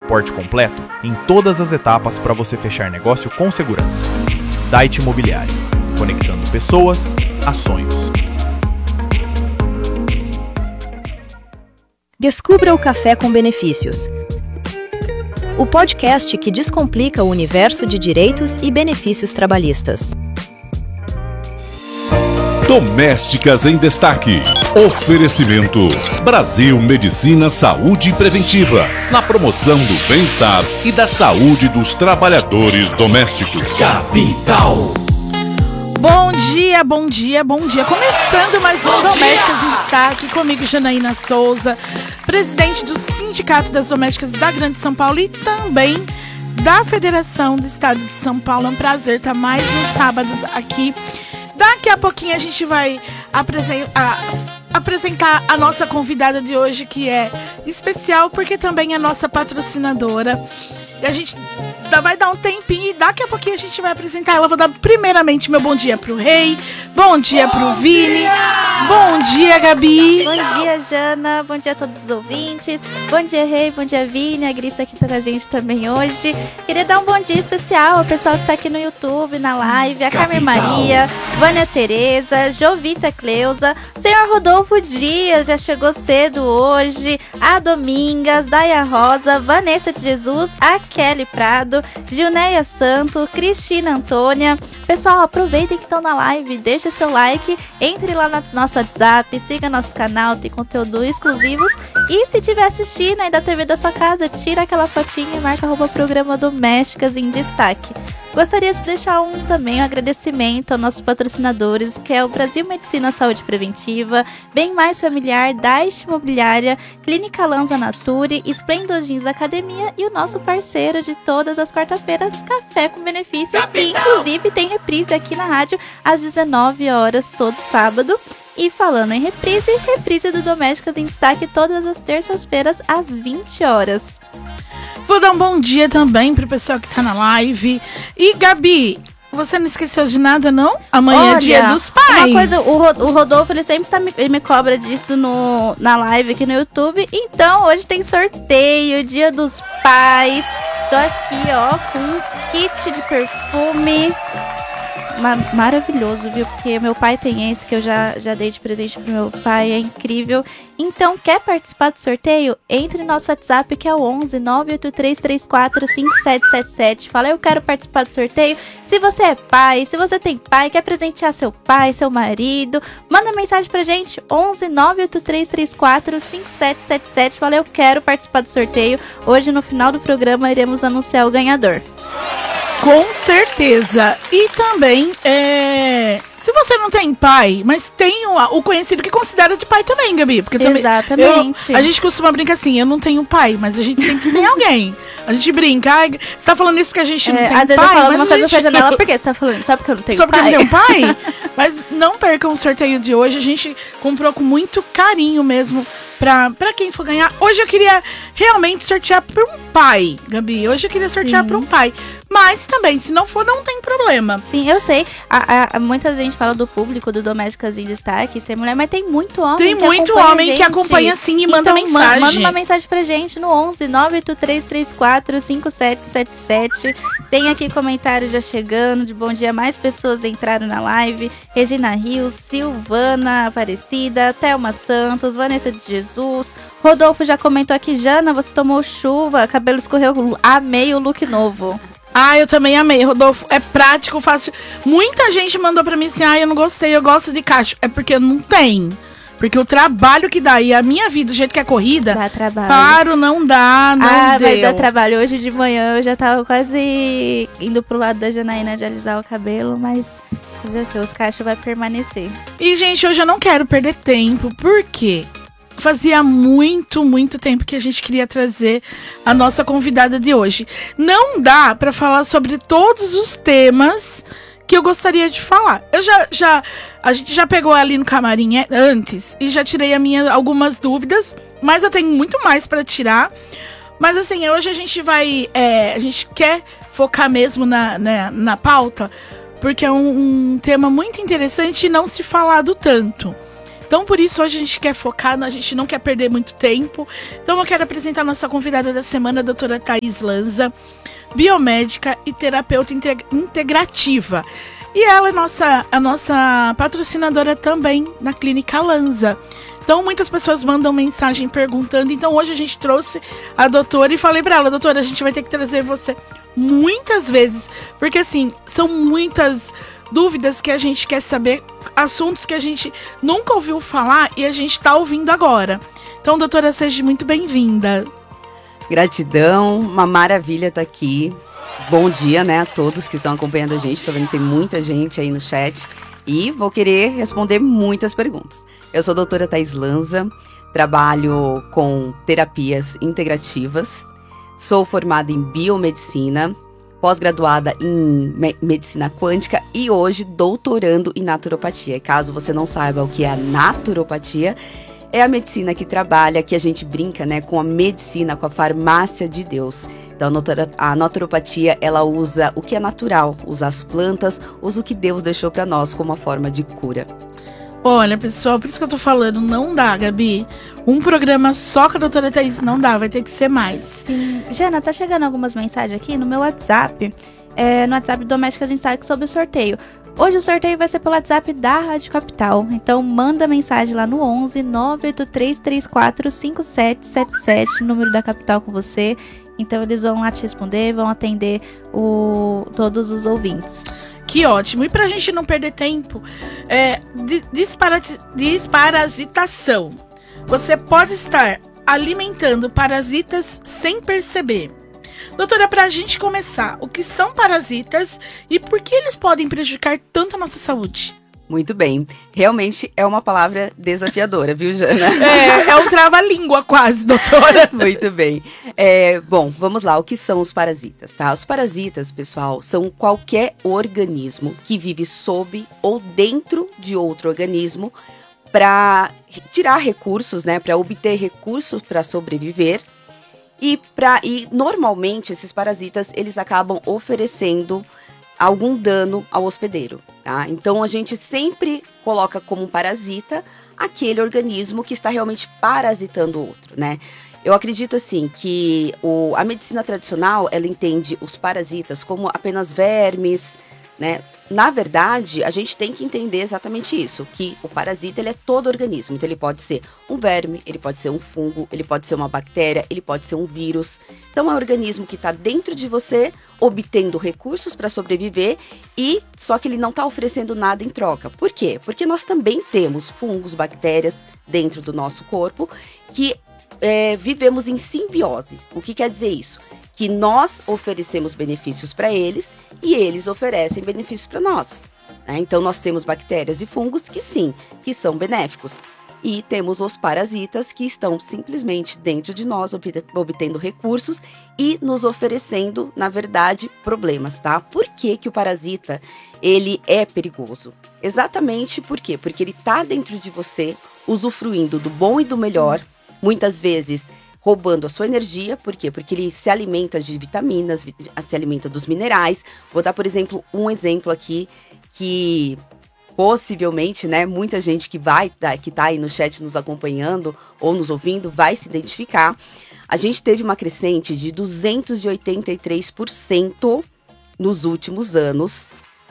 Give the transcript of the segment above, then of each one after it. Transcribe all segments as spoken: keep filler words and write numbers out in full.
suporte completo em todas as etapas para você fechar negócio com segurança. Dait Imobiliária, conectando pessoas a sonhos. Descubra o Café com Benefícios, o podcast que descomplica o universo de direitos e benefícios trabalhistas. Domésticas em Destaque. Oferecimento Brasil Medicina Saúde Preventiva, na promoção do bem-estar e da saúde dos trabalhadores domésticos. Capital. Bom dia, bom dia, bom dia. Começando mais um Bom Domésticas dia! em Destaque, comigo Janaína Souza, presidente do Sindicato das Domésticas da Grande São Paulo e também da Federação do Estado de São Paulo. É um prazer estar mais um sábado aqui. Daqui a pouquinho a gente vai apresen- a, apresentar a nossa convidada de hoje, que é especial porque também é nossa patrocinadora. E a gente vai dar um tempinho e daqui a pouquinho a gente vai apresentar ela. Vou dar primeiramente meu bom dia pro Rei, bom dia bom pro Vini, dia! Bom dia, Gabi. Bom dia, Jana, bom dia a todos os ouvintes, bom dia, Rei, bom dia, Vini, a Gris tá aqui com a gente também hoje. Queria dar um bom dia especial ao pessoal que tá aqui no YouTube, na live, a Carmen Maria, Vânia Tereza, Jovita Cleusa, senhor Rodolfo Dias, já chegou cedo hoje, a Domingas, Daia Rosa, Vanessa de Jesus, a Kelly Prado, Gilneia Santo, Cristina Antônia. Pessoal, aproveitem que estão na live, deixa seu like, entre lá no nosso WhatsApp, siga nosso canal, tem conteúdo exclusivos. E se estiver assistindo aí da T V da sua casa, tira aquela fotinha e marca arroba programa Domésticas em Destaque. Gostaria de deixar um também um agradecimento aos nossos patrocinadores, que é o Brasil Medicina Saúde Preventiva, Bem Mais Familiar, Dait Imobiliária, Clínica Lanza Nature, Splendor Jeans Academia e o nosso parceiro de todas as quarta-feiras, Café com Benefício, que inclusive tem reprise aqui na rádio às dezenove horas todo sábado. E falando em reprise, reprise do Domésticas em Destaque todas as terças-feiras às vinte horas. Vou dar um bom dia também pro pessoal que tá na live. E, Gabi, você não esqueceu de nada, não? Amanhã Olha, é dia dos pais. Uma coisa, o, Ro- o Rodolfo, ele sempre tá me, ele me cobra disso no, na live aqui no YouTube. Então, hoje tem sorteio, dia dos pais. Tô aqui, ó, com um kit de perfume. Ma- maravilhoso, viu? Porque meu pai tem esse que eu já, já dei de presente pro meu pai, é incrível. Então, quer participar do sorteio? Entre no nosso WhatsApp, que é o onze nove oito três três quatro cinco sete sete sete. Fala, eu quero participar do sorteio. Se você é pai, se você tem pai, quer presentear seu pai, seu marido, manda mensagem pra gente, onze nove oito três três quatro cinco sete sete sete. Fala, eu quero participar do sorteio. Hoje, no final do programa, iremos anunciar o ganhador. Com certeza. E também, é... se você não tem pai, mas tem o, o conhecido que considera de pai também, Gabi. Porque também, exatamente. Eu, a gente costuma brincar assim, eu não tenho pai, mas a gente sempre tem alguém. A gente brinca, ai, você tá falando isso porque a gente É, não tem às vezes pai, eu falo mas alguma a coisa gente... pra janela, por que você tá falando? Só porque eu não tenho Só porque pai? eu não tenho pai? Mas não percam o sorteio de hoje, a gente comprou com muito carinho mesmo pra, pra quem for ganhar. Hoje eu queria realmente sortear pra um pai, Gabi. Hoje eu queria sortear Sim. pra um pai. Mas também, se não for, não tem problema. Sim, eu sei. A, a, muita gente fala do público do Domésticas em Destaque, ser mulher, mas tem muito homem Tem que muito acompanha homem a que gente. acompanha sim e manda Então, mensagem. ma- Manda uma mensagem pra gente no onze nove oito três três quatro cinco sete sete sete. Tem aqui comentários já chegando, de bom dia, mais pessoas entraram na live. Regina Rios, Silvana Aparecida, Thelma Santos, Vanessa de Jesus. Rodolfo já comentou aqui, Jana, você tomou chuva, cabelo escorreu, amei o look novo. Ah, eu também amei, Rodolfo. É prático, fácil. Muita gente mandou pra mim assim, ah, eu não gostei, eu gosto de cacho. É porque não tem. Porque o trabalho que dá e a minha vida, do jeito que é corrida, Dá trabalho. paro, não dá, não ah, deu. vai dar trabalho. Hoje de manhã eu já tava quase indo pro lado da Janaína de alisar o cabelo, mas fazer o que? Os cachos vai permanecer. E, gente, hoje eu não quero perder tempo. Por quê? Fazia muito, muito tempo que a gente queria trazer a nossa convidada de hoje. Não dá pra falar sobre todos os temas que eu gostaria de falar. Eu já, já, a gente já pegou ali no camarim antes e já tirei a minha, algumas dúvidas, mas eu tenho muito mais pra tirar. Mas assim, hoje a gente vai, é, a gente quer focar mesmo na, na, na pauta, porque é um, um tema muito interessante e não se falado tanto. Então, por isso, hoje a gente quer focar, a gente não quer perder muito tempo. Então, eu quero apresentar a nossa convidada da semana, a doutora Thaís Lanza, biomédica e terapeuta integrativa. E ela é nossa, a nossa patrocinadora também na Clínica Lanza. Então, muitas pessoas mandam mensagem perguntando. Então, hoje a gente trouxe a doutora e falei pra ela, doutora, a gente vai ter que trazer você muitas vezes. Porque, assim, são muitas dúvidas que a gente quer saber, assuntos que a gente nunca ouviu falar e a gente tá ouvindo agora. Então, doutora, seja muito bem-vinda. Gratidão, uma maravilha estar aqui. Bom dia, né, a todos que estão acompanhando a gente. Tô vendo que tem muita gente aí no chat. E vou querer responder muitas perguntas. Eu sou a doutora Thaís Lanza, trabalho com terapias integrativas, sou formada em biomedicina, pós-graduada em me- medicina quântica e hoje doutorando em naturopatia. Caso você não saiba o que é a naturopatia, é a medicina que trabalha, que a gente brinca, né, com a medicina, com a farmácia de Deus. Então, a naturopatia, ela usa o que é natural, usa as plantas, usa o que Deus deixou para nós como uma forma de cura. Olha, pessoal, por isso que eu tô falando, não dá, Gabi. Um programa só com a doutora Thaís não dá, vai ter que ser mais. Sim. Jana, tá chegando algumas mensagens aqui no meu WhatsApp. É, no WhatsApp Domésticas em Destaque sobre o sorteio. Hoje o sorteio vai ser pelo WhatsApp da Rádio Capital. Então manda mensagem lá no onze nove oito três três quatro cinco sete sete sete, número da Capital com você. Então eles vão lá te responder, vão atender o, todos os ouvintes. Que ótimo. E pra gente não perder tempo, é, dispara, desparasitação. Você pode estar alimentando parasitas sem perceber. Doutora, pra gente começar, o que são parasitas e por que eles podem prejudicar tanto a nossa saúde? Muito bem. Realmente é uma palavra desafiadora, viu, Jana? É, é um trava-língua quase, doutora. Muito bem. É, bom, vamos lá. O que são os parasitas, tá? Os parasitas, pessoal, são qualquer organismo que vive sob ou dentro de outro organismo para tirar recursos, né? Para obter recursos para sobreviver. E, pra, e normalmente esses parasitas, eles acabam oferecendo algum dano ao hospedeiro, tá? Então a gente sempre coloca como parasita aquele organismo que está realmente parasitando o outro, né? Eu acredito assim que o, a medicina tradicional, ela entende os parasitas como apenas vermes, né? Na verdade, a gente tem que entender exatamente isso, que o parasita, ele é todo organismo. Então ele pode ser um verme, ele pode ser um fungo, ele pode ser uma bactéria, ele pode ser um vírus. Então é um organismo que está dentro de você, obtendo recursos para sobreviver, e só que ele não está oferecendo nada em troca. Por quê? Porque nós também temos fungos, bactérias dentro do nosso corpo que é, vivemos em simbiose. O que quer dizer isso? Que nós oferecemos benefícios para eles e eles oferecem benefícios para nós, né? Então nós temos bactérias e fungos que sim, que são benéficos. E temos os parasitas que estão simplesmente dentro de nós, obtendo recursos e nos oferecendo, na verdade, problemas, tá? Por que que o parasita, ele é perigoso? Exatamente por quê? Porque ele tá dentro de você, usufruindo do bom e do melhor, muitas vezes roubando a sua energia. Por quê? Porque ele se alimenta de vitaminas, se alimenta dos minerais. Vou dar, por exemplo, um exemplo aqui que possivelmente, né, muita gente que vai, que tá aí no chat nos acompanhando ou nos ouvindo vai se identificar. A gente teve uma crescente de duzentos e oitenta e três por cento nos últimos anos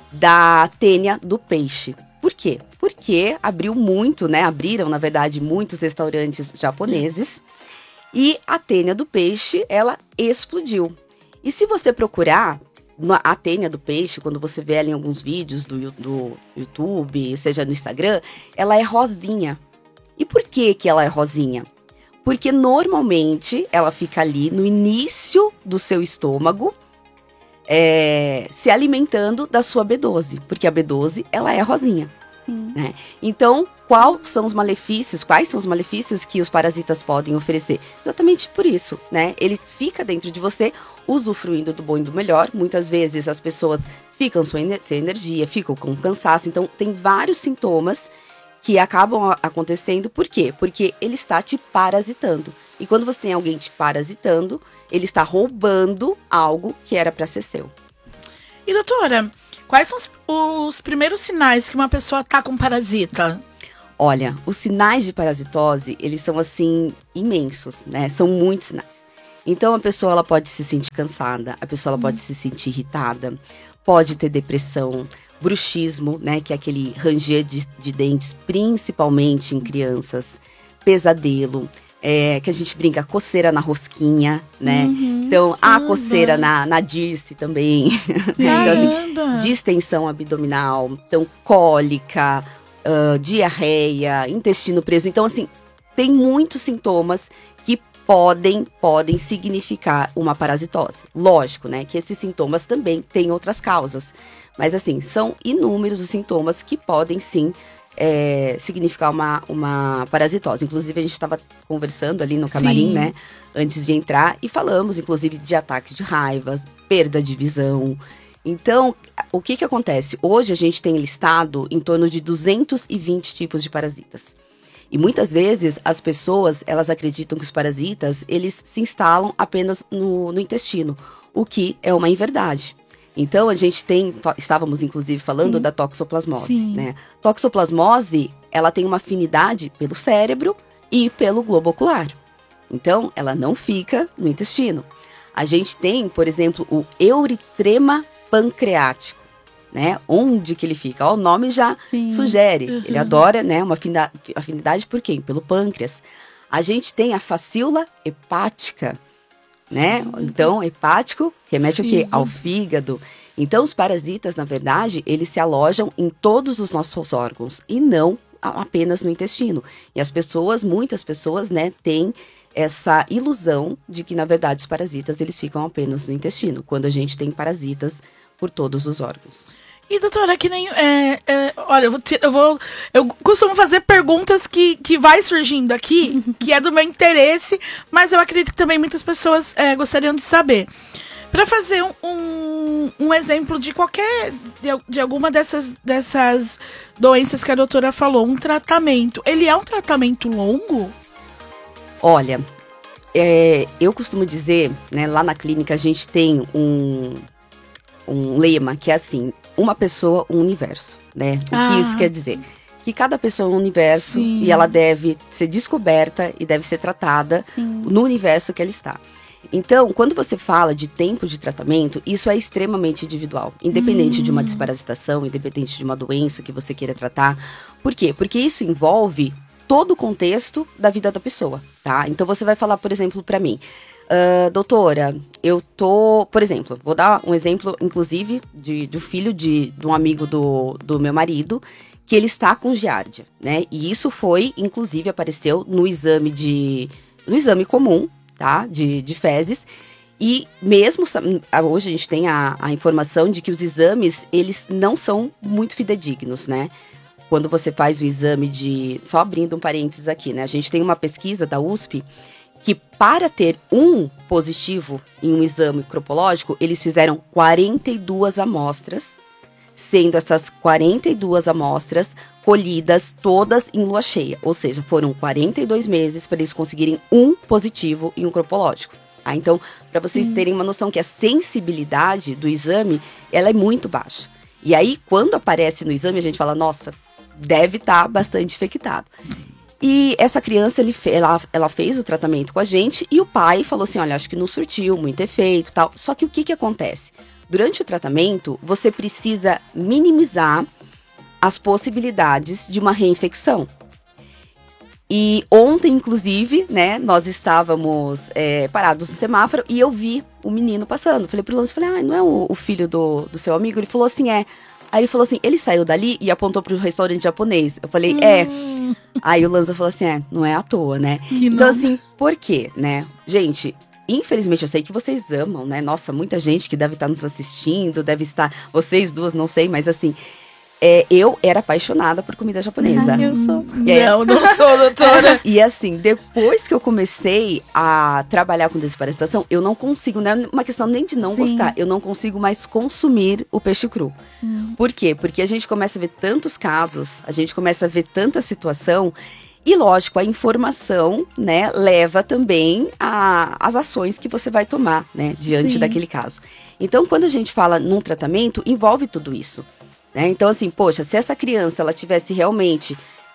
da tênia do peixe. Por quê? Porque abriu muito, né, abriram, na verdade, muitos restaurantes japoneses. E a tênia do peixe, ela explodiu. E se você procurar a tênia do peixe, quando você vê ela em alguns vídeos do, do YouTube, seja no Instagram, ela é rosinha. E por que que ela é rosinha? Porque normalmente ela fica ali no início do seu estômago, é, se alimentando da sua B doze. Porque a B doze, ela é rosinha. Né? Então, quais são os malefícios, quais são os malefícios que os parasitas podem oferecer? Exatamente por isso, né? Ele fica dentro de você, usufruindo do bom e do melhor. Muitas vezes as pessoas ficam sem energia, ficam com cansaço. Então, tem vários sintomas que acabam acontecendo. Por quê? Porque ele está te parasitando. E quando você tem alguém te parasitando, ele está roubando algo que era para ser seu. E doutora, quais são os, os primeiros sinais que uma pessoa tá com parasita? Olha, os sinais de parasitose, eles são, assim, imensos, né? São muitos sinais. Então, a pessoa ela pode se sentir cansada, a pessoa ela hum. pode se sentir irritada, pode ter depressão, bruxismo, né? Que é aquele ranger de, de dentes, principalmente em crianças, pesadelo, é, que a gente brinca, coceira na rosquinha, né? Uhum. Então, a Anda. coceira na, na Dirce também. Então, assim, distensão abdominal, então, cólica, uh, diarreia, intestino preso. Então, assim, tem muitos sintomas que podem, podem significar uma parasitose. Lógico, né? Que esses sintomas também têm outras causas. Mas, assim, são inúmeros os sintomas que podem, sim, É, significar uma, uma parasitose. Inclusive, a gente estava conversando ali no camarim, Sim. né? Antes de entrar. E falamos, inclusive, de ataques de raiva, perda de visão. Então, o que que acontece? Hoje, a gente tem listado em torno de duzentos e vinte tipos de parasitas. E muitas vezes, as pessoas, elas acreditam que os parasitas, eles se instalam apenas no, no intestino. O que é uma inverdade. Então, a gente tem, estávamos inclusive falando Sim. da toxoplasmose, Sim. né? Toxoplasmose, ela tem uma afinidade pelo cérebro e pelo globo ocular. Então, ela não fica no intestino. A gente tem, por exemplo, o euritrema pancreático, né? Onde que ele fica? Ó, o nome já Sim. sugere. Uhum. Ele adora, né, uma afinidade, afinidade por quem? Pelo pâncreas. A gente tem a facíola hepática, né? Então, hepático remete ao quê? Ao fígado. Então, os parasitas, na verdade, eles se alojam em todos os nossos órgãos e não apenas no intestino. E as pessoas, muitas pessoas, né, têm essa ilusão de que, na verdade, os parasitas, eles ficam apenas no intestino, quando a gente tem parasitas por todos os órgãos. E, doutora, que nem... É, é, olha, eu vou, te, eu vou... Eu costumo fazer perguntas que, que vai surgindo aqui, que é do meu interesse, mas eu acredito que também muitas pessoas é, gostariam de saber. Para fazer um, um, um exemplo de qualquer... De, de alguma dessas, dessas doenças que a doutora falou, um tratamento. Ele é um tratamento longo? Olha, é, eu costumo dizer, né, lá na clínica a gente tem um... um lema que é assim, uma pessoa, um universo, né? O ah. que isso quer dizer? Que cada pessoa é um universo Sim. e ela deve ser descoberta e deve ser tratada Sim. no universo que ela está. Então, quando você fala de tempo de tratamento, isso é extremamente individual. Independente hum. de uma desparasitação, independente de uma doença que você queira tratar. Por quê? Porque isso envolve todo o contexto da vida da pessoa, tá? Então, você vai falar, por exemplo, para mim... Uh, doutora, eu tô, por exemplo, vou dar um exemplo, inclusive, de, de um filho de, de um amigo do, do meu marido, que ele está com giardia, né? E isso foi, inclusive, apareceu no exame de, no exame comum, tá? De, de fezes. E mesmo, hoje a gente tem a, a informação de que os exames, eles não são muito fidedignos, né? Quando você faz o exame de, só abrindo um parênteses aqui, né? A gente tem uma pesquisa da U S P, que para ter um positivo em um exame cropológico, eles fizeram quarenta e duas amostras, sendo essas quarenta e duas amostras colhidas todas em lua cheia. Ou seja, foram quarenta e dois meses para eles conseguirem um positivo em um cropológico. Tá? Então, para vocês hum. terem uma noção que a sensibilidade do exame, ela é muito baixa. E aí, quando aparece no exame, a gente fala, nossa, deve estar tá bastante infectado. E essa criança, ele fe- ela, ela fez o tratamento com a gente e o pai falou assim, olha, acho que não surtiu muito efeito e tal. Só que o que que acontece? Durante o tratamento, você precisa minimizar as possibilidades de uma reinfecção. E ontem, inclusive, né, nós estávamos é, parados no semáforo e eu vi o menino passando. Falei pro Lança, falei, ah, não é o, o filho do, do seu amigo? Ele falou assim, é. Aí ele falou assim, ele saiu dali e apontou pro restaurante japonês. Eu falei, hum. é. Aí o Lanza falou assim, é, não é à toa, né? Que então, não. assim, por quê, né? Gente, infelizmente, eu sei que vocês amam, né? Nossa, muita gente que deve estar nos assistindo, deve estar... Vocês duas, não sei, mas assim... É, eu era apaixonada por comida japonesa. Ah, eu sou. É. Não, não sou, doutora. E assim, depois que eu comecei a trabalhar com desparasitação, eu não consigo, não é uma questão nem de não Sim. gostar, eu não consigo mais consumir o peixe cru. Hum. Por quê? Porque a gente começa a ver tantos casos, a gente começa a ver tanta situação, e lógico, a informação, né, leva também às ações que você vai tomar, né, diante Sim. daquele caso. Então, quando a gente fala num tratamento, envolve tudo isso. Né? Então, assim, poxa, se essa criança ela tivesse realmente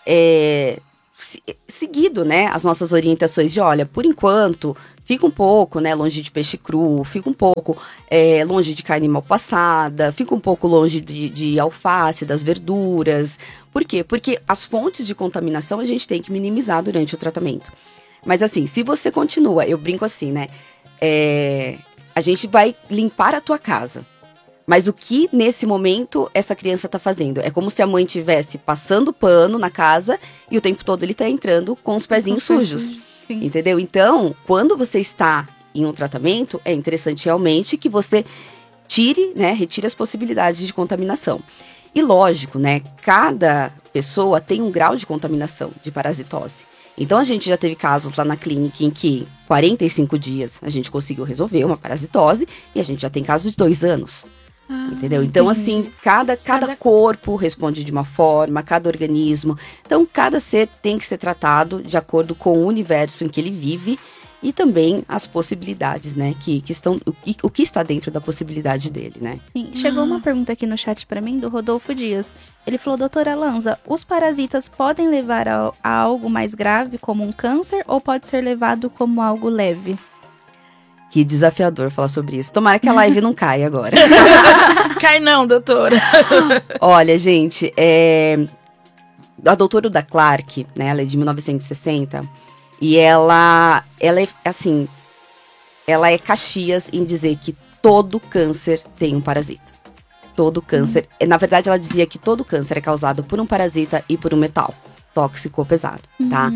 é, se, seguido, né, as nossas orientações de, olha, por enquanto, fica um pouco, né, longe de peixe cru, fica um pouco é, longe de carne mal passada, fica um pouco longe de, de alface, das verduras. Por quê? Porque as fontes de contaminação a gente tem que minimizar durante o tratamento. Mas assim, se você continua, eu brinco assim, né, é, a gente vai limpar a tua casa. Mas o que, nesse momento, essa criança tá fazendo? É como se a mãe estivesse passando pano na casa e o tempo todo ele tá entrando com os pezinhos Com sujos. sujo, sim. Entendeu? Então, quando você está em um tratamento, é interessante realmente que você tire, né, retire as possibilidades de contaminação. E lógico, né, cada pessoa tem um grau de contaminação, de parasitose. Então, a gente já teve casos lá na clínica em que quarenta e cinco dias a gente conseguiu resolver uma parasitose e a gente já tem casos de dois anos. Ah, Entendeu? Então, entendi. assim, cada, cada, Cada- corpo responde de uma forma, cada organismo. Então, cada ser tem que ser tratado de acordo com o universo em que ele vive e também as possibilidades, né? Que, que estão, o, que- o que está dentro da possibilidade dele, né? Sim, chegou uma pergunta aqui no chat pra mim, do Rodolfo Dias. Ele falou, doutora Lanza, os parasitas podem levar a, a algo mais grave, como um câncer, ou pode ser levado como algo leve? Que desafiador falar sobre isso. Tomara que a live não caia agora. Cai não, doutora. Olha, gente, é... a doutora Uda Clark, né, ela é de mil novecentos e sessenta, e ela, ela é, assim, ela é Caxias em dizer que todo câncer tem um parasita. Todo câncer, na verdade ela dizia que todo câncer é causado por um parasita e por um metal tóxico ou pesado, tá?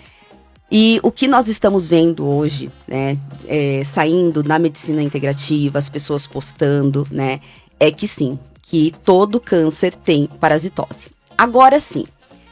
E o que nós estamos vendo hoje, né, é, saindo na medicina integrativa, as pessoas postando, né, é que sim, que todo câncer tem parasitose. Agora sim,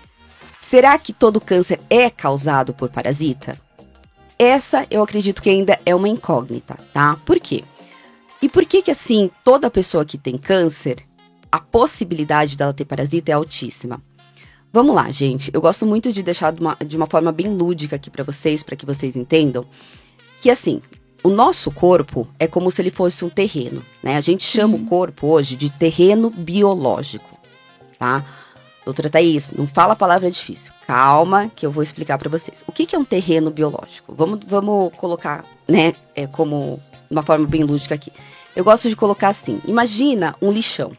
será que todo câncer é causado por parasita? Essa eu acredito que ainda é uma incógnita, tá? Por quê? E por que que assim, toda pessoa que tem câncer, a possibilidade dela ter parasita é altíssima? Vamos lá, gente. Eu gosto muito de deixar de uma, de uma forma bem lúdica aqui pra vocês, pra que vocês entendam. Que assim, o nosso corpo é como se ele fosse um terreno, né? A gente chama o corpo hoje de terreno biológico, tá? Doutora Thaís, não fala a palavra difícil. Calma, que eu vou explicar pra vocês. O que que é um terreno biológico? Vamos, vamos colocar, né, é, como uma forma bem lúdica aqui. Eu gosto de colocar assim. Imagina um lixão.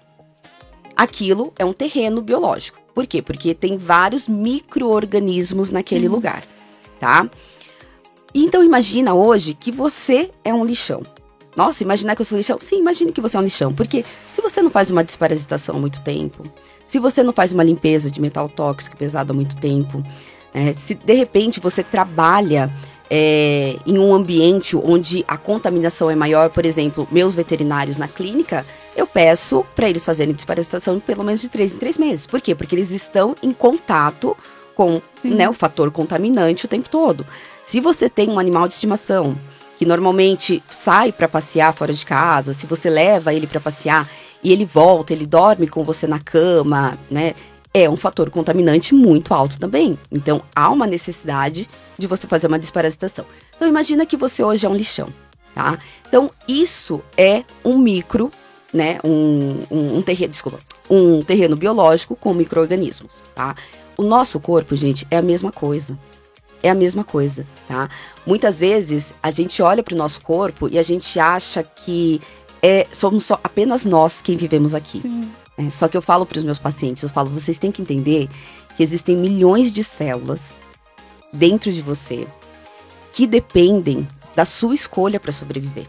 Aquilo é um terreno biológico. Por quê? Porque tem vários micro-organismos naquele Uhum. lugar, tá? Então imagina hoje que você é um lixão. Nossa, imaginar que eu sou lixão? Sim, imagine que você é um lixão. Porque se você não faz uma desparasitação há muito tempo, se você não faz uma limpeza de metal tóxico pesado há muito tempo, é, se de repente você trabalha é, em um ambiente onde a contaminação é maior, por exemplo, meus veterinários na clínica, eu peço para eles fazerem desparasitação de pelo menos de três em três meses. Por quê? Porque eles estão em contato com, né, o fator contaminante o tempo todo. Se você tem um animal de estimação que normalmente sai para passear fora de casa, se você leva ele para passear e ele volta, ele dorme com você na cama, né? É um fator contaminante muito alto também. Então, há uma necessidade de você fazer uma desparasitação. Então, imagina que você hoje é um lixão, tá? Então, isso é um micro, né? Um, um, um terreno, desculpa, um terreno biológico com micro-organismos, tá? O nosso corpo, gente, é a mesma coisa. É a mesma coisa, tá? Muitas vezes, a gente olha para o nosso corpo e a gente acha que é, somos só apenas nós quem vivemos aqui. É, só que eu falo para os meus pacientes, eu falo, vocês têm que entender que existem milhões de células dentro de você que dependem da sua escolha para sobreviver.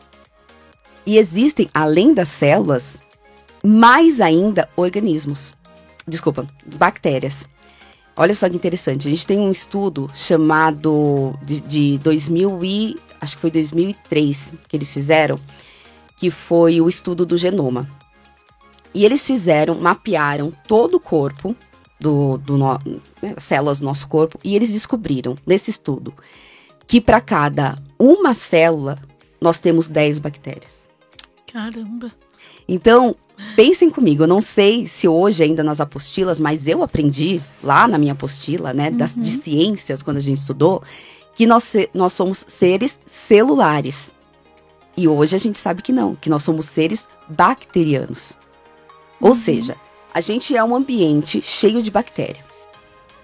E existem, além das células, mais ainda organismos. Desculpa, bactérias. Olha só que interessante, a gente tem um estudo chamado de, de dois mil e... acho que foi dois mil e três que eles fizeram, que foi o estudo do genoma. E eles fizeram, mapearam todo o corpo, do, do no, né, células do nosso corpo, e eles descobriram, nesse estudo, que para cada uma célula, nós temos dez bactérias. Caramba. Então, pensem comigo, eu não sei se hoje ainda nas apostilas, mas eu aprendi lá na minha apostila, né, das, de ciências, quando a gente estudou, que nós, nós somos seres celulares. E hoje a gente sabe que não, que nós somos seres bacterianos. Ou seja, a gente é um ambiente cheio de bactéria.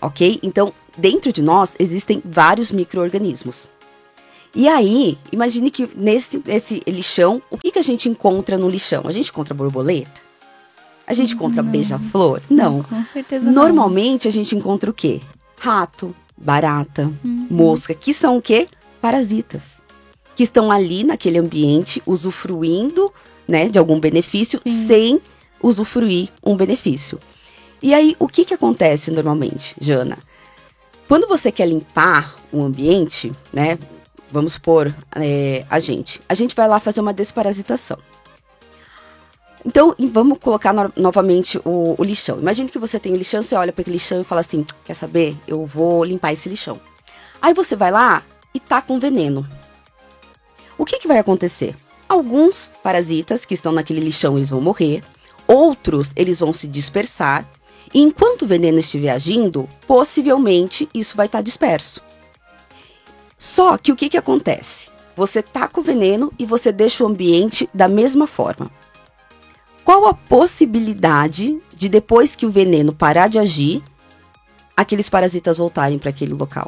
ok? Então, dentro de nós existem vários micro-organismos. E aí, imagine que nesse, nesse lixão, o que, que a gente encontra no lixão? A gente encontra borboleta? A gente encontra beija-flor? Não. Com certeza não. Normalmente, a gente encontra o quê? Rato, barata, Uhum. mosca, que são o quê? Parasitas. Que estão ali naquele ambiente, usufruindo, né, de algum benefício, Sim. sem usufruir um benefício. E aí, o que que acontece normalmente, Jana? Quando você quer limpar um ambiente, né, vamos supor, é, a gente, a gente vai lá fazer uma desparasitação. Então, e vamos colocar no, novamente o, o lixão. Imagine que você tem o lixão, você olha para aquele lixão e fala assim, quer saber? Eu vou limpar esse lixão. Aí você vai lá e tá com veneno. O que que vai acontecer? Alguns parasitas que estão naquele lixão, eles vão morrer. Outros, eles vão se dispersar. E enquanto o veneno estiver agindo, possivelmente isso vai estar disperso. Só que o que que acontece? Você tá com o veneno e você deixa o ambiente da mesma forma. Qual a possibilidade de, depois que o veneno parar de agir, aqueles parasitas voltarem para aquele local?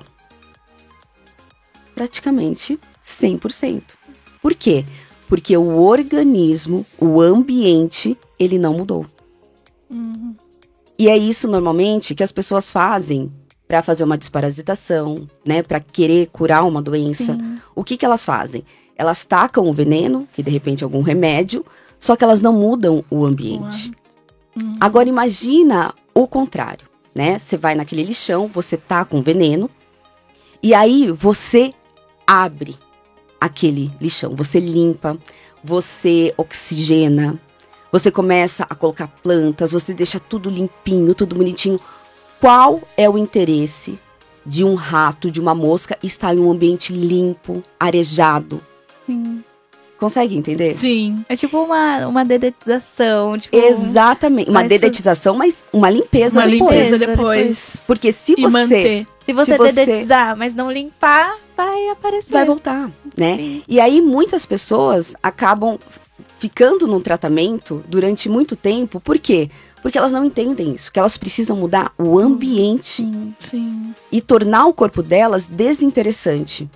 Praticamente cem por cento. Por quê? Porque o organismo, o ambiente, ele não mudou. Uhum. E é isso, normalmente, que as pessoas fazem para fazer uma desparasitação, né? Para querer curar uma doença. Sim. O que que elas fazem? Elas tacam o veneno, que de repente é algum remédio, só que elas não mudam o ambiente. Uhum. Agora imagina o contrário, né? Você vai naquele lixão, você tá com veneno, e aí você abre aquele lixão, você limpa, você oxigena, você começa a colocar plantas, você deixa tudo limpinho, tudo bonitinho. Qual é o interesse de um rato, de uma mosca, estar em um ambiente limpo, arejado? Sim. Consegue entender? Sim. É tipo uma, uma dedetização. Tipo, Exatamente. Uma Mas dedetização, mas uma limpeza Uma depois. limpeza Depois. depois. Porque se E você manter. Se você Se você- dedetizar, mas não limpar, vai aparecer. vai voltar, né? Sim. E aí muitas pessoas acabam ficando num tratamento durante muito tempo. Por quê? Porque elas não entendem isso, que elas precisam mudar o ambiente Sim. Sim. e tornar o corpo delas desinteressante.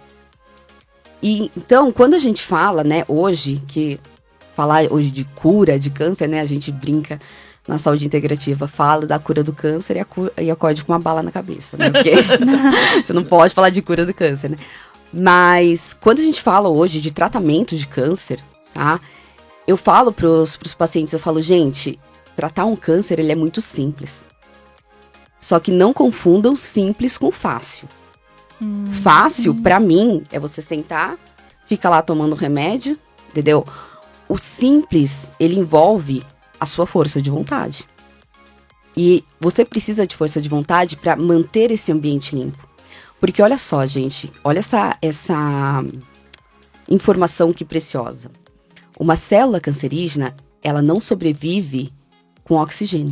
E então, quando a gente fala, né, hoje, que falar hoje de cura de câncer, né, a gente brinca na saúde integrativa, fala da cura do câncer e, a cu- e acorde com uma bala na cabeça, né, porque você não pode falar de cura do câncer, né. Mas quando a gente fala hoje de tratamento de câncer, tá, eu falo pros, pros pacientes, eu falo, gente, tratar um câncer, ele é muito simples. Só que não confundam simples com fácil. Fácil, pra mim, é você sentar, fica lá tomando remédio, entendeu? O simples, ele envolve a sua força de vontade. E você precisa de força de vontade pra manter esse ambiente limpo. Porque olha só, gente, olha essa, essa informação que preciosa. Uma célula cancerígena, ela não sobrevive com oxigênio.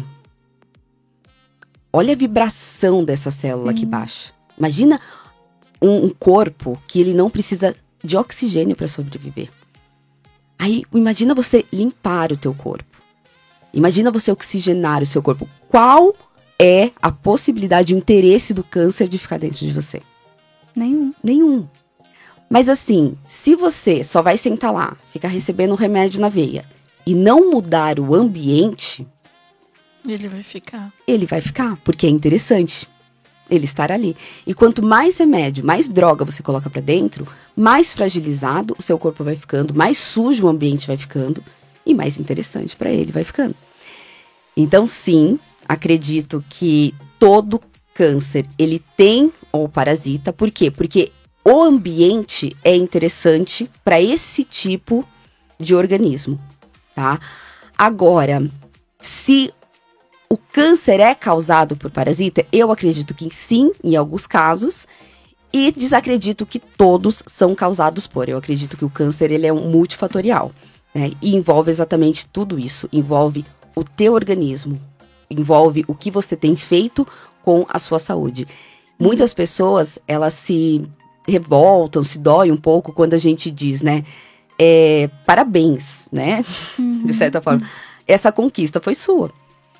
Olha a vibração dessa célula aqui baixa. Imagina um, um corpo que ele não precisa de oxigênio para sobreviver. Aí, imagina você limpar o teu corpo. Imagina você oxigenar o seu corpo. Qual é a possibilidade, o interesse do câncer de ficar dentro de você? Nenhum. Nenhum. Mas assim, se você só vai sentar lá, ficar recebendo remédio na veia e não mudar o ambiente, Ele vai ficar. ele vai ficar, porque é interessante ele estar ali. E quanto mais remédio, mais droga você coloca pra dentro, mais fragilizado o seu corpo vai ficando, mais sujo o ambiente vai ficando e mais interessante pra ele vai ficando. Então, sim, acredito que todo câncer, ele tem ou parasita. Por quê? Porque o ambiente é interessante para esse tipo de organismo, tá? Agora, se o câncer é causado por parasita, eu acredito que sim, em alguns casos, e desacredito que todos são causados por. Eu acredito que o câncer, ele é um multifatorial, né? E envolve exatamente tudo isso. Envolve o teu organismo, envolve o que você tem feito com a sua saúde. Muitas pessoas, elas se revoltam, se doem um pouco quando a gente diz, né, é, parabéns, né, de certa forma. Essa conquista foi sua.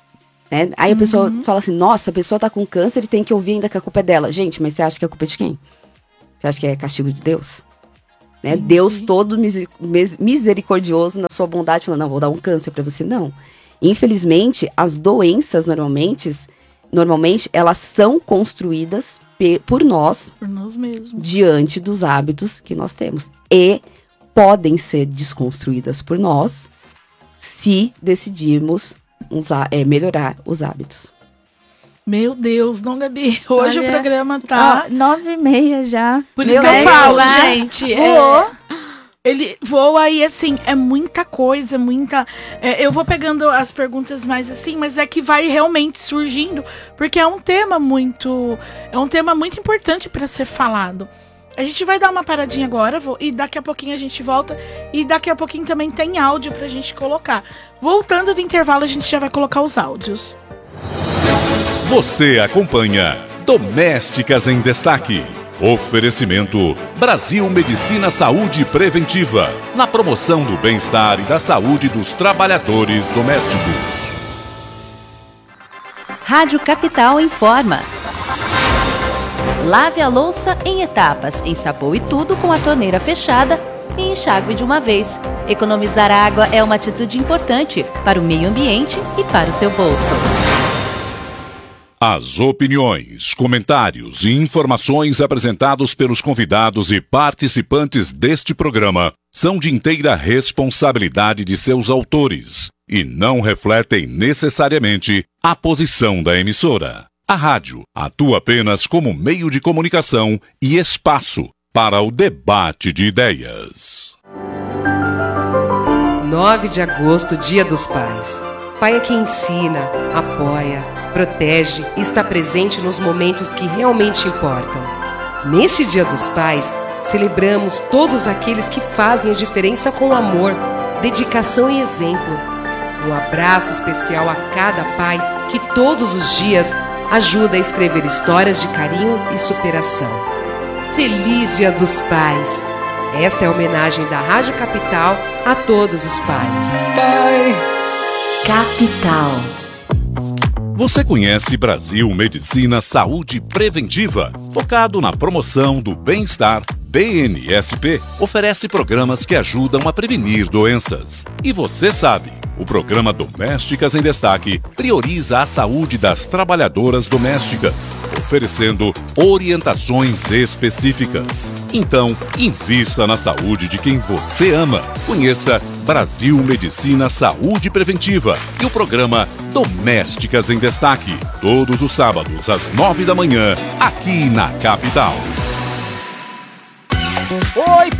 Né? Aí a pessoa fala assim, nossa, a pessoa tá com câncer e tem que ouvir ainda que a culpa é dela. Gente, mas você acha que a culpa é de quem? Você acha que é castigo de Deus? Né? Deus todo miser- misericordioso na sua bondade, falando, não, vou dar um câncer pra você. Não. Infelizmente, as doenças normalmente, normalmente elas são construídas pe- por nós, Por nós mesmos. diante dos hábitos que nós temos. E podem ser desconstruídas por nós se decidirmos usar, é, melhorar os hábitos. Meu Deus, não, Gabi. Hoje Olha, o programa tá... Ó, nove e meia já. Por Meu isso que eu Deus, falo, vai. gente. Voou. É, ele voa e, assim, é muita coisa, muita... é, eu vou pegando as perguntas mais assim, mas é que vai realmente surgindo, porque é um tema muito... É um tema muito importante para ser falado. A gente vai dar uma paradinha agora, vou, e daqui a pouquinho a gente volta, e daqui a pouquinho também tem áudio pra gente colocar. Voltando do intervalo, a gente já vai colocar os áudios. Você acompanha Domésticas em Destaque. Oferecimento Brasil Medicina Saúde Preventiva, na promoção do bem-estar e da saúde dos trabalhadores domésticos. Rádio Capital informa. Lave a louça em etapas, ensaboe tudo com a torneira fechada e enxague de uma vez. Economizar água é uma atitude importante para o meio ambiente e para o seu bolso. As opiniões, comentários e informações apresentados pelos convidados e participantes deste programa são de inteira responsabilidade de seus autores e não refletem necessariamente a posição da emissora. A rádio atua apenas como meio de comunicação e espaço para o debate de ideias. nove de agosto, Dia dos Pais. Pai é quem ensina, apoia, protege e está presente nos momentos que realmente importam. Neste Dia dos Pais, celebramos todos aqueles que fazem a diferença com amor, dedicação e exemplo. Um abraço especial a cada pai que todos os dias ajuda a escrever histórias de carinho e superação. Feliz Dia dos Pais! Esta é a homenagem da Rádio Capital a todos os pais. Pai! Capital. Você conhece Brasil Medicina Saúde Preventiva? Focado na promoção do bem-estar, B N S P oferece programas que ajudam a prevenir doenças. E você sabe, o programa Domésticas em Destaque prioriza a saúde das trabalhadoras domésticas, oferecendo orientações específicas. Então, invista na saúde de quem você ama. Conheça Brasil Medicina Saúde Preventiva e o programa Domésticas em Destaque, todos os sábados às nove da manhã, aqui na Capital. Oi,